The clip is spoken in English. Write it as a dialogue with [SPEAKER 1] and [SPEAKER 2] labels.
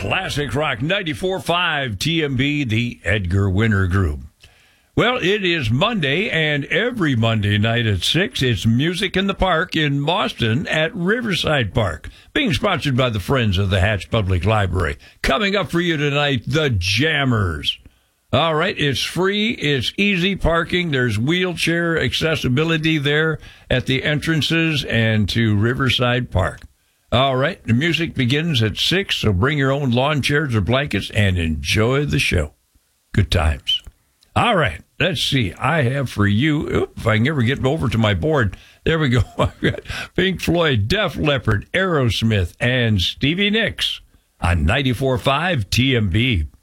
[SPEAKER 1] Classic Rock 94.5 TMB, the Edgar Winter Group. Well, it is Monday, and every Monday night at 6, it's Music in the Park in Boston at Riverside Park, being sponsored by the Friends of the Hatch Public Library. Coming up for you tonight, the Jammers. All right, it's free, it's easy parking, there's wheelchair accessibility there at the entrances and to Riverside Park. All right, the music begins at 6, so bring your own lawn chairs or blankets and enjoy the show. Good times. All right, let's see. I have for you, if I can ever get over to my board, there we go. I've got Pink Floyd, Def Leppard, Aerosmith, and Stevie Nicks on 94.5 TMB.